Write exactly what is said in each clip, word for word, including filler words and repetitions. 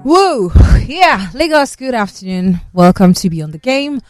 Woo! Yeah, Lagos, good afternoon. Welcome to Beyond the Game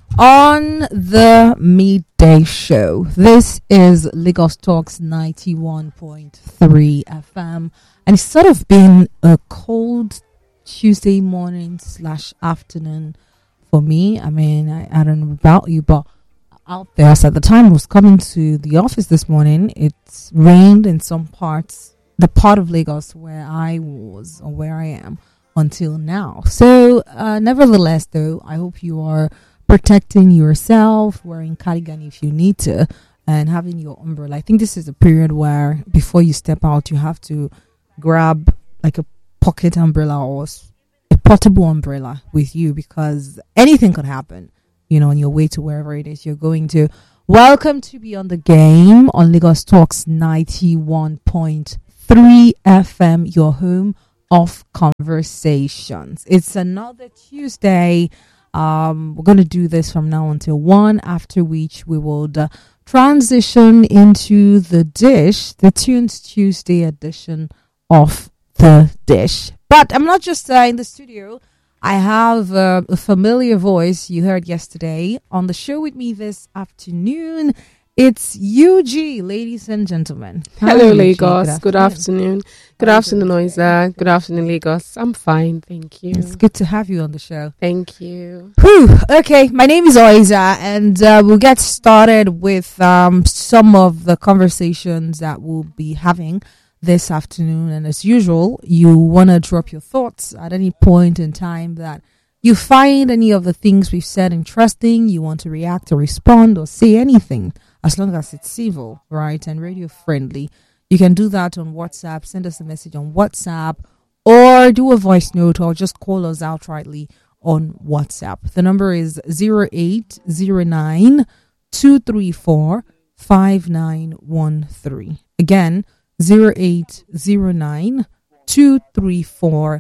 on the midday show. This is Lagos Talks ninety-one point three F M, and it's sort of been a cold Tuesday morning slash afternoon for me. I mean, I, I don't know about you, but out there, so at the time I was coming to the office this morning, it's rained in some parts, the part of Lagos where I was or where I am until now. So, uh, nevertheless, though, I hope you are protecting yourself, wearing cardigan if you need to, and having your umbrella. I think this is a period where before you step out, you have to grab like a pocket umbrella or a portable umbrella with you, because anything could happen, you know, on your way to wherever it is you're going to. Welcome to Beyond the Game on Lagos Talks ninety-one point three F M, your home of conversations. It's another Tuesday. Um, we're going to do this from now until one, after which we will uh, transition into the dish, the Tunes Tuesday edition of the dish. But I'm not just uh, in the studio. I have uh, a familiar voice you heard yesterday on the show with me this afternoon. It's U G, ladies and gentlemen. Hello, Hi, Lagos. Good afternoon. Good afternoon, Oiza. Good afternoon, Lagos. I'm fine, thank you. It's good to have you on the show. Thank you. Whew. Okay, my name is Oiza, and uh, we'll get started with um, some of the conversations that we'll be having this afternoon. And as usual, you want to drop your thoughts at any point in time that you find any of the things we've said interesting, you want to react or respond or say anything, as long as it's civil, right, and radio friendly. You can do that on WhatsApp. Send us a message on WhatsApp, or do a voice note, or just call us outrightly on WhatsApp. The number is zero eight zero nine two three four five nine one three. Again, zero eight zero nine two three four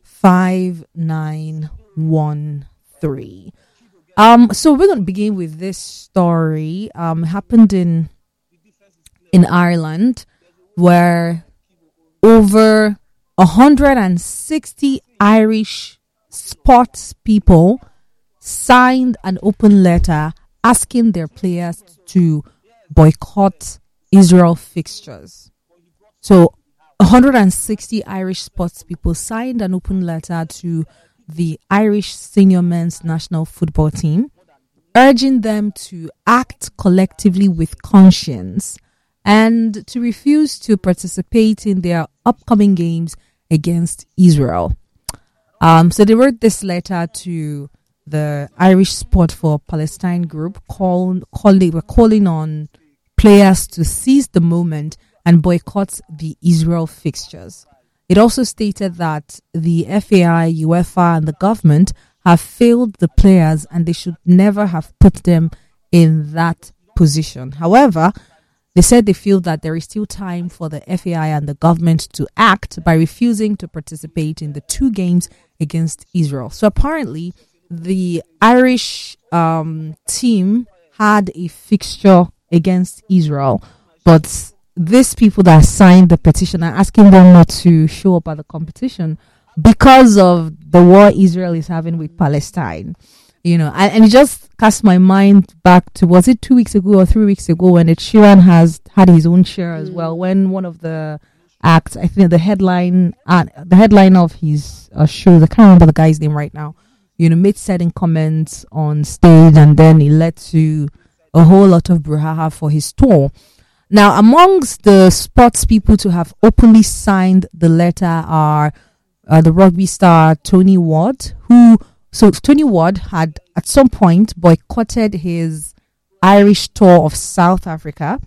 five nine one three. Um, so we're going to begin with this story. Um, happened in in Ireland, where over one hundred sixty Irish sports people signed an open letter asking their players to boycott Israel fixtures. So one hundred sixty Irish sports people signed an open letter to the Irish senior men's national football team, urging them to act collectively with conscience and to refuse to participate in their upcoming games against Israel. Um, so they wrote this letter to the Irish Sport for Palestine group, call, call, they were calling on players to seize the moment and boycott the Israel fixtures. It also stated that the F A I, UEFA, and the government have failed the players and they should never have put them in that position. However, they said they feel that there is still time for the F A I and the government to act by refusing to participate in the two games against Israel. So apparently, the Irish um, team had a fixture against Israel, but these people that signed the petition are asking them not to show up at the competition because of the war Israel is having with Palestine. You know, and, and it just cast my mind back to, was it two weeks ago or three weeks ago when Ed Sheeran has had his own share as well, when one of the acts, I think the headline, uh, the headline of his uh, show, I can't remember the guy's name right now, you know, made certain comments on stage, and then it led to a whole lot of brouhaha for his tour. Now, amongst the sports people to have openly signed the letter are uh, the rugby star Tony Ward, who, so Tony Ward had at some point boycotted his Irish tour of South Africa.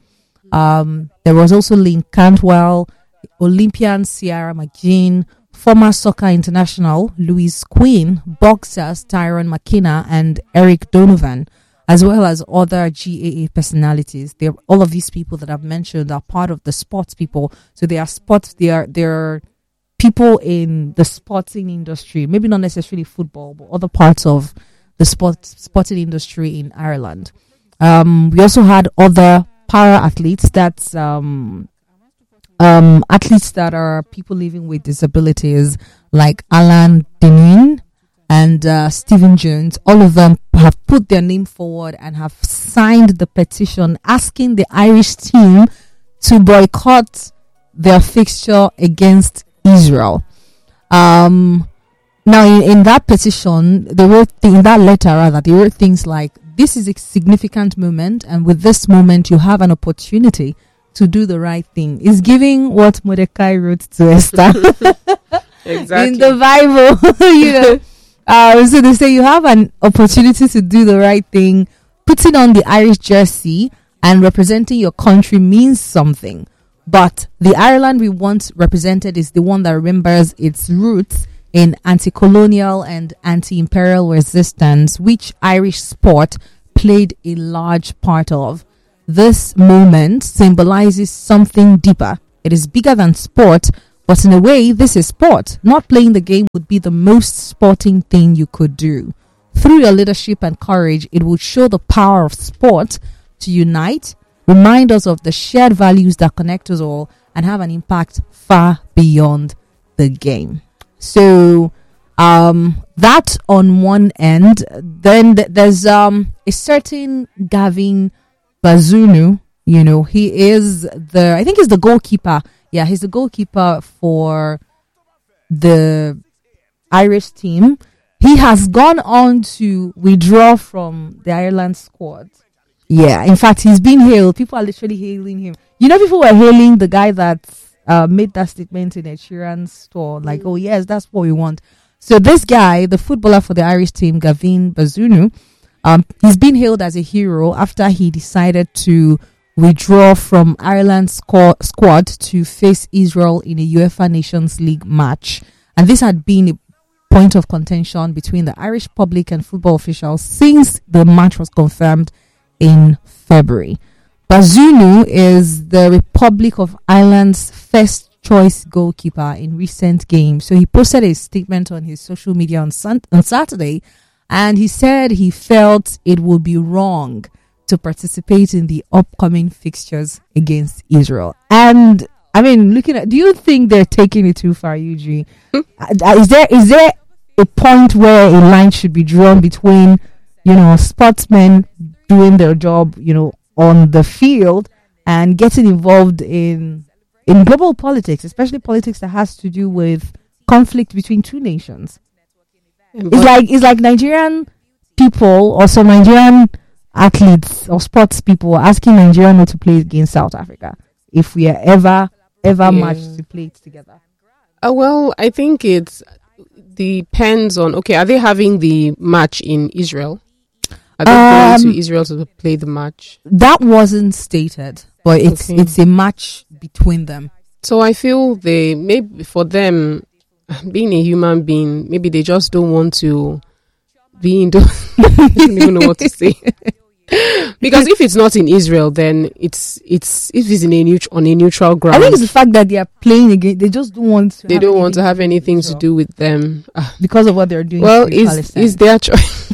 Um, there was also Lynn Cantwell, Olympian Ciara McGean, former soccer international Louise Quinn, boxers Tyrone McKenna and Eric Donovan, as well as other G A A personalities. They're, all of these people that I've mentioned are part of the sports people. So they are sports, they are, they're people in the sporting industry, maybe not necessarily football, but other parts of the sports sporting industry in Ireland. Um, we also had other para athletes, that's um, um, athletes that are people living with disabilities, like Alan Denin and uh, Stephen Jones, all of them have put their name forward and have signed the petition asking the Irish team to boycott their fixture against Israel. Um, now, in, in that petition, they wrote th- in that letter rather, they wrote things like, "This is a significant moment, and with this moment, you have an opportunity to do the right thing." It's giving what Mordecai wrote to Esther exactly in the Bible, you know. Uh, so they say you have an opportunity to do the right thing. Putting on the Irish jersey and representing your country means something. But the Ireland we want represented is the one that remembers its roots in anti-colonial and anti-imperial resistance, which Irish sport played a large part of. This moment symbolizes something deeper. It is bigger than sport, but in a way, this is sport. Not playing the game would be the most sporting thing you could do. Through your leadership and courage, it would show the power of sport to unite, remind us of the shared values that connect us all, and have an impact far beyond the game. So, um, that on one end. Then th- there's um a certain Gavin Bazunu. You know, he is the, I think he's the goalkeeper. Yeah, he's the goalkeeper for the Irish team. He has gone on to withdraw from the Ireland squad. Yeah, in fact, he's been hailed. People are literally hailing him. You know, people were hailing the guy that uh, made that statement in a Sheeran's store. Like, oh, yes, that's what we want. So this guy, the footballer for the Irish team, Gavin Bazunu, um, he's been hailed as a hero after he decided to withdraw from Ireland's squ- squad to face Israel in a UEFA Nations League match. And this had been a point of contention between the Irish public and football officials since the match was confirmed in February. Bazunu is the Republic of Ireland's first choice goalkeeper in recent games. So he posted a statement on his social media on, sun- on Saturday, and he said he felt it would be wrong to participate in the upcoming fixtures against Israel. And I mean, looking at, do you think they're taking it too far, Eugene? uh, is there is there a point where a line should be drawn between, you know, sportsmen doing their job, you know, on the field and getting involved in in global politics, especially politics that has to do with conflict between two nations? But it's like it's like Nigerian people or some Nigerian athletes or sports people asking Nigeria not to play against South Africa if we are ever ever yeah. matched to play it together. Uh, well, I think it depends on, okay, are they having the match in Israel? Are they um, going to Israel to play the match? That wasn't stated, but it's okay. It's a match between them. So I feel they, maybe for them, being a human being, maybe they just don't want to be in those. I don't even know what to say. Because if it's not in Israel, then it's it's if it's in a neut- on a neutral ground. I think it's the fact that they are playing again. They just don't want to. They don't want to have anything to do with them because of what they're doing. Well, it's it's their choice.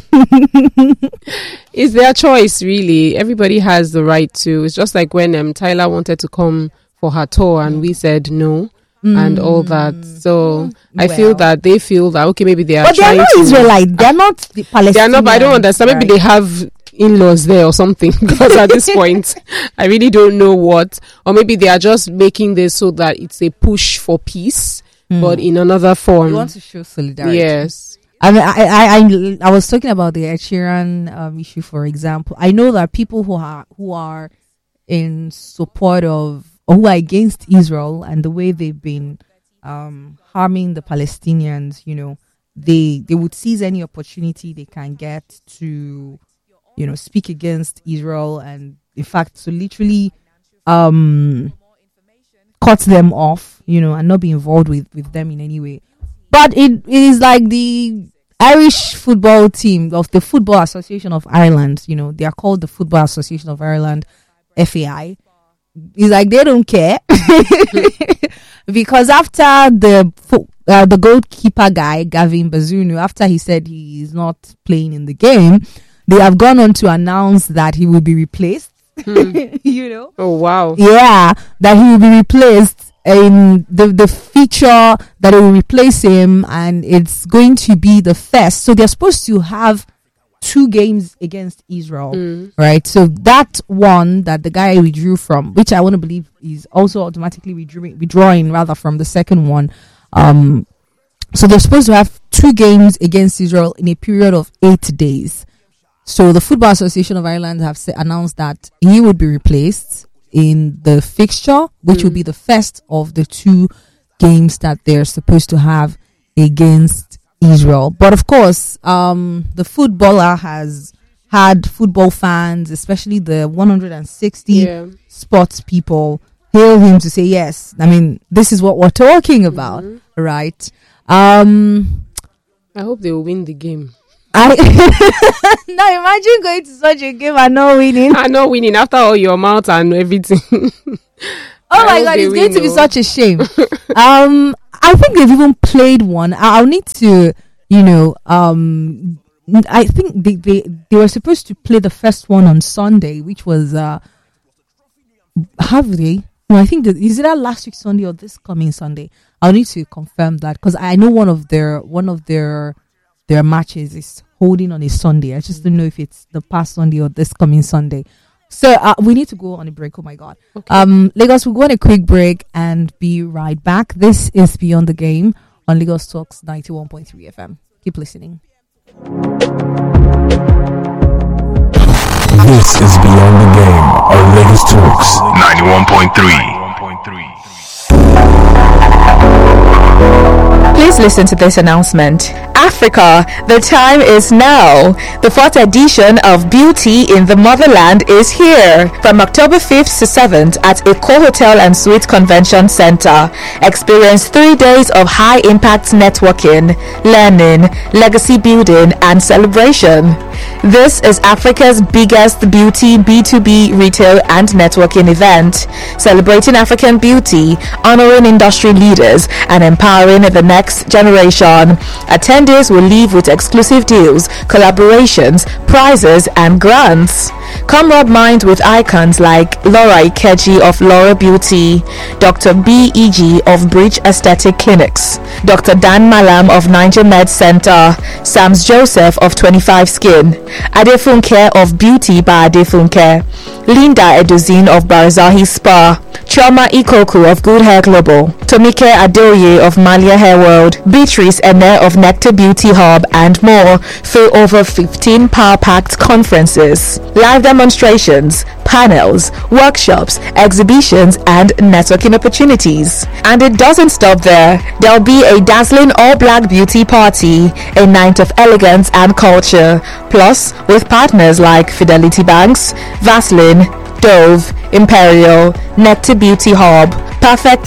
It's their choice, really. Everybody has the right to. It's just like when um, Tyler wanted to come for her tour and we said no. Mm. And all that, so well, I feel that they feel that okay, maybe they are. But they are not to, Israelite. They are not the Palestinians. They are not. But I don't understand. Maybe right. They have in-laws there or something. Because at this point, I really don't know what. Or maybe they are just making this so that it's a push for peace, mm. but in another form. You want to show solidarity. Yes. I mean, I I I, I was talking about the Ed Sheeran um, issue, for example. I know that people who are who are in support of. Or who are against Israel and the way they've been um, harming the Palestinians, you know, they they would seize any opportunity they can get to, you know, speak against Israel and, in fact, to literally um, cut them off, you know, and not be involved with, with them in any way. But it, it is like the Irish football team of the Football Association of Ireland, you know, they are called the Football Association of Ireland, F A I. It's like they don't care because after the uh, the goalkeeper guy Gavin Bazunu, after he said he is not playing in the game, they have gone on to announce that he will be replaced. Hmm. You know? Oh wow! Yeah, that he will be replaced in the the feature that it will replace him, and it's going to be the first. So they're supposed to have two games against Israel, Mm. right? So that one that the guy withdrew from, which I want to believe is also automatically withdrawing, withdrawing rather from the second one. Um, so they're supposed to have two games against Israel in a period of eight days. So the Football Association of Ireland have sa- announced that he would be replaced in the fixture, which Mm. will be the first of the two games that they're supposed to have against Israel. But of course, um, the footballer has had football fans, especially the one hundred sixty Yeah. sports people, hail him to say, yes, I mean, this is what we're talking about, Mhm. right? Um, I hope they will win the game. I now imagine going to such a game and not winning. I'm not winning after all your mouth and everything. Oh I my hope god, they it's going win, to be though. such a shame. um, I think they've even played one. I- I'll need to, you know, um, I think they, they they were supposed to play the first one on Sunday, which was uh, have they? No, I think that is it that last week Sunday or this coming Sunday. I'll need to confirm that because I know one of their one of their their matches is holding on a Sunday. I just don't know if it's the past Sunday or this coming Sunday. So uh, we need to go on a break. Oh my god. Okay. Um, Lagos, we'll go on a quick break and be right back. This is Beyond the Game on Lagos Talks ninety-one point three F M. Keep listening. This is Beyond the Game on Lagos Talks ninety-one point three. Please listen to this announcement. Africa, the time is now. The fourth edition of Beauty in the Motherland is here. From October fifth to seventh at Eko Hotel and Suite Convention Center. Experience three days of high-impact networking, learning, legacy building, and celebration. This is Africa's biggest beauty B two B retail and networking event, celebrating African beauty, honoring industry leaders, and empowering the next generation. Attendees will leave with exclusive deals, collaborations, prizes, and grants. Come rub minds with icons like Laura Ikeji of Laura Beauty, Doctor B E G of Bridge Aesthetic Clinics, Doctor Dan Malam of Niger Med Center, Sams Joseph of twenty-five Skin, Adefunke of Beauty by Adefunke, Linda Edozin of Barzahi Spa, Chioma Ikoku of Good Hair Global, Tomike Adeoye of Malia Hair World, Beatrice Ene of Nectar Beauty Hub, and more through over fifteen power-packed conferences, live demonstrations, panels, workshops, exhibitions, and networking opportunities. And it doesn't stop there. There'll be a dazzling all-black beauty party, a night of elegance and culture, plus with partners like Fidelity Banks, Vaseline, Dove, Imperial, Nectar Beauty Hub, Perfect